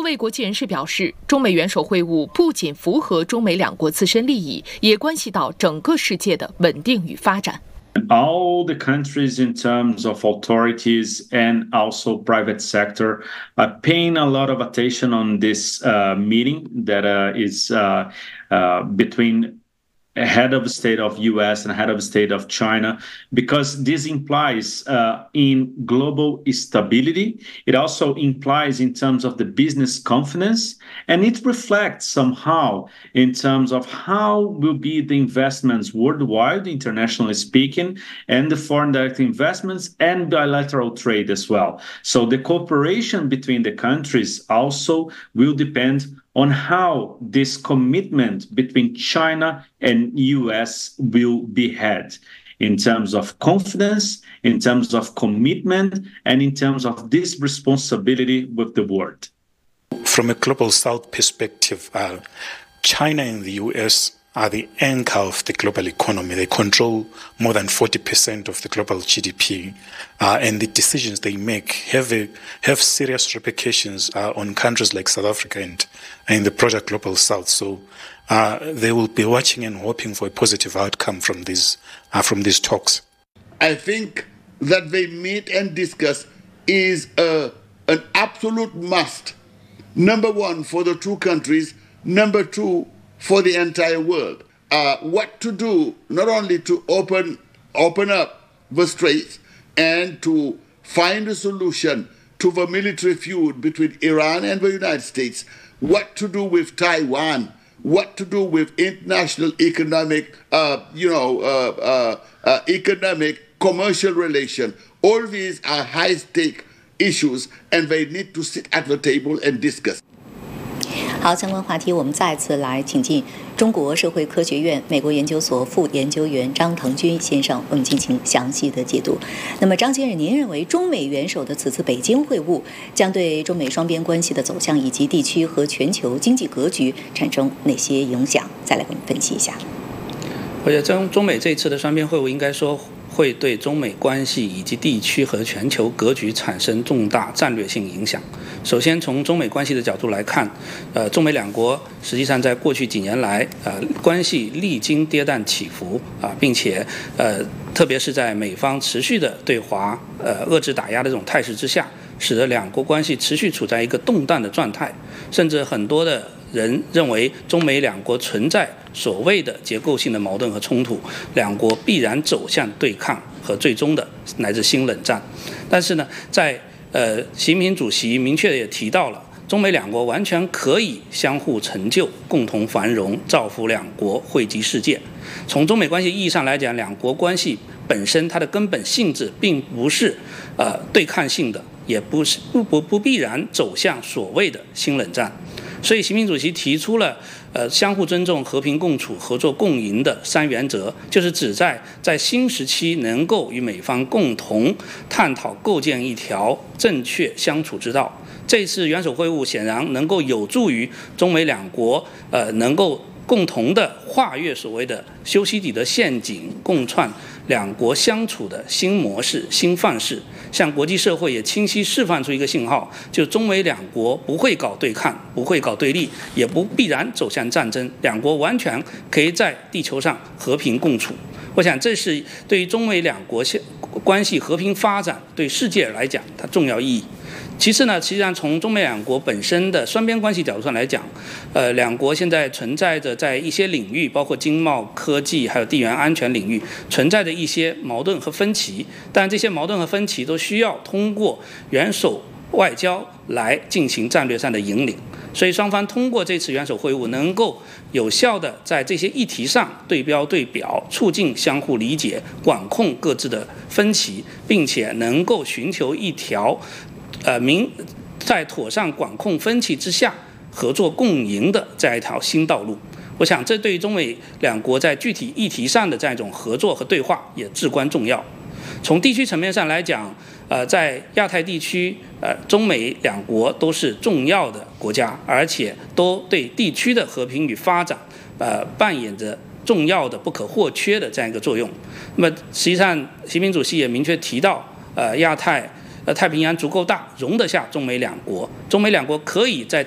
位国际人士表示，中美元首会晤不仅符合中美两国自身利益，也关系到整个世界的稳定与发展。 All the countries in terms of authorities and also private sector are paying a lot of attention on this meeting that is between head of state of US and head of state of China, because this implies in global stability. It also implies in terms of the business confidence, and it reflects somehow in terms of how will be the investments worldwide, internationally speaking, and the foreign direct investments and bilateral trade as well. So the cooperation between the countries also will depend on how this commitment between China and US will be had in terms of confidence, in terms of commitment, and in terms of this responsibility with the world. From a global south perspective, China and the US are the anchor of the global economy. They control more than 40% of the global GDP, and the decisions they make have serious repercussions on countries like South Africa and the broader global south. So they will be watching and hoping for a positive outcome from these talks. I think that they meet and discuss is an absolute must. Number one, for the two countries. Number two, for the entire world. What to do, not only to open up the straits and to find a solution to the military feud between Iran and the United States, what to do with Taiwan, what to do with international economic, economic, commercial relation. All these are high-stake issues, and they need to sit at the table and discuss. 好，相关话题我们再次来请进中国社会科学院美国研究所副研究员张腾军先生，我们进行详细的解读。那么，张先生，您认为中美元首的此次北京会晤将对中美双边关系的走向以及地区和全球经济格局产生哪些影响？再来给我们分析一下。 我觉得中美这次的双边会晤应该说会对中美关系以及地区和全球格局产生重大战略性影响。首先，从中美关系的角度来看，中美两国实际上在过去几年来，关系历经跌宕起伏并且特别是在美方持续的对华遏制打压的这种态势之下，使得两国关系持续处在一个动荡的状态，甚至很多的人认为中美两国存在所谓的结构性的矛盾和冲突，两国必然走向对抗和最终的乃至新冷战。但是呢，在习近平主席明确地也提到了，中美两国完全可以相互成就，共同繁荣，造福两国，惠及世界。从中美关系意义上来讲，两国关系本身它的根本性质并不是对抗性的，也不必然走向所谓的新冷战。所以习近平主席提出了相互尊重、和平共处、合作共赢的3原则，就是旨在新时期能够与美方共同探讨构建一条正确相处之道。这次元首会晤显然能够有助于中美两国能够共同的跨越所谓的修昔底德陷阱，共创两国相处的新模式、新范式，向国际社会也清晰释放出一个信号，就中美两国不会搞对抗，不会搞对立，也不必然走向战争，两国完全可以在地球上和平共处。我想这是对于中美两国关系和平发展对世界来讲它重要意义。其次呢，实际上从中美两国本身的双边关系角度上来讲，两国现在存在着在一些领域，包括经贸、科技还有地缘安全领域存在着一些矛盾和分歧，但这些矛盾和分歧都需要通过元首外交来进行战略上的引领。所以双方通过这次元首会晤，能够有效的在这些议题上对标对表，促进相互理解，管控各自的分歧，并且能够寻求一条在妥善管控分歧之下合作共赢的这样一条新道路。我想这对于中美两国在具体议题上的这样一种合作和对话也至关重要。从地区层面上来讲，在亚太地区，中美两国都是重要的国家，而且都对地区的和平与发展扮演着重要的不可或缺的这样一个作用。那么实际上习近平主席也明确提到，太平洋足够大，容得下中美两国，中美两国可以在